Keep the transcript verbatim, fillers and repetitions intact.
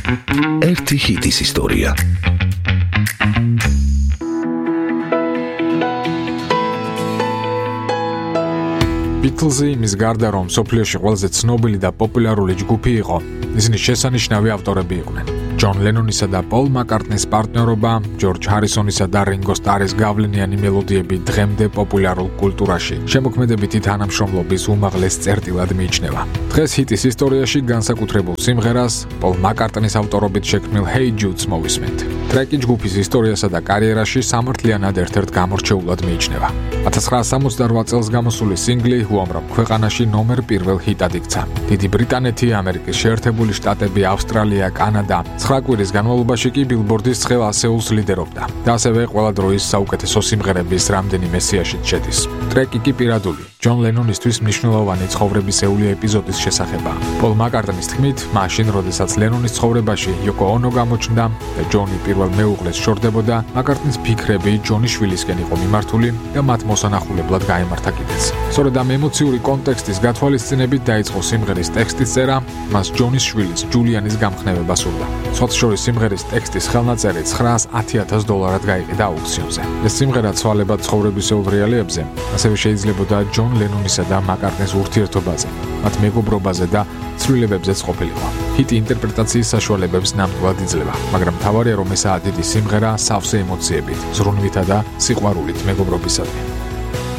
ერთი ჰიტის ისტორია. Beatlesი იმის გარდა რომ მსოფლიოში ყველაზე ცნობილი და პოპულარული ჯგუფი იყო, ისინი შესანიშნავი ავტორები იყვნენ. ჯონ ლენონისა და პოლ მაკარტნის პარტნიორობა, ჯორჯ ჰარისონისა და რინგო სტარის გავლენიანი მელოდიები დღემდე პოპულარულ კულტურაში შემოქმედებითი თანამშრომლობის უმაღლეს წერტილად მიიჩნევა. დღეს ჰიტის ისტორიაში განსაკუთრებულ სიმღერას პოლ მაკარტნის ავტორობით შექმნილ Hey Jude-ს მოვისმენთ. ტრეკი ჯგუფის ისტორიასა და კარიერაში სამართლიანად ერთ-ერთ გამორჩეულად მიიჩნევა. ათას ცხრაასა სამოცდაოთხ წელს გამოსული სინგლი უამრავ ქვეყანაში ნომერ პირველ ჰიტად იქცა. დიდი ბრიტანეთი, ამერიკის შეერთებული შტატები, ავსტრალია, კანადა ცხრა კვირის განმავლობაში კი ბილბორდის ცხელ ასეულს ლიდერობდა და ასევე ყველა დროის საუკეთესო სიმღერების რამდენიმე სიაშიც შედის. ტრეკი კი პირადული ჯონ ლენონისთვის მნიშვნელოვანი ცხოვრებისეული ეპიზოდის შესახებაა. პოლ მაკარტნის თქმით, მაშინ, როდესაც ლენონის ცხოვრებაში იოკო ონო გამოჩნდა და ჯონი პირველ მეუღლეს შორდებოდა, მაკარტნის ფიქრები ჯონის შვილისკენ იყო მიმართული და მათ მოსანახულებლად გაემართა კიდეც. სწორედ ამ ემოციური კონტექსტის გათვალისწინებით დაიწყო სიმღერის ტექსტის წერა, მას ჯონის შვილის ჯულიანის გამხნევება სურდა. შორის სიმღერის ტექსტის ხელნაწერი ცხრაას ათი ათას დოლარად გაიყიდა აუქციონზე. ეს სიმღერა ცვალებად ცხოვრებისეულ რეალიებზე, ასევე შეიძლებოდა ჯონ ლენონისა და მაკარტნის ურთიერთობაზე, მათ მეგობრობაზე და ცვლილებებზეც ყოფილიყო. ჰიტი ინტერპრეტაციის საშუალებებს ნამდვილად იძლევა, მაგრამ მთავარია რომ ესაა დიდი სიმღერა სავსე ემოციებით, ზრუნვითა და სიყვარულით მეგობრობისადმი.